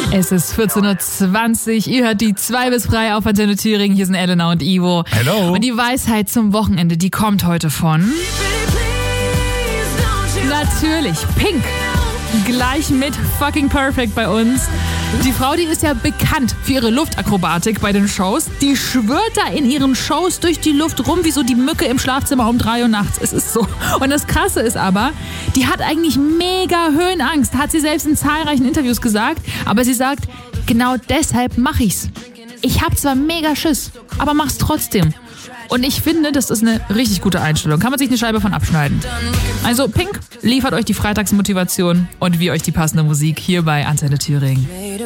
Es ist 14.20 Uhr, ihr hört die 2 bis 3 auf Antenne Thüringen. Hier sind Elena und Ivo. Hello. Und die Weisheit zum Wochenende, die kommt heute von... Natürlich, Pink. Gleich mit Fucking Perfect bei uns. Die Frau, die ist ja bekannt für ihre Luftakrobatik bei den Shows. Die schwirrt da in ihren Shows durch die Luft rum, wie so die Mücke im Schlafzimmer um 3 Uhr nachts. Es ist so. Und das Krasse ist aber, die hat eigentlich mega Höhenangst. Hat sie selbst in zahlreichen Interviews gesagt. Aber sie sagt, genau deshalb mache ich's. Ich hab zwar mega Schiss, aber mach's trotzdem. Und ich finde, das ist eine richtig gute Einstellung. Kann man sich eine Scheibe von abschneiden. Also Pink liefert euch die Freitagsmotivation und wir euch die passende Musik hier bei Antenne Thüringen.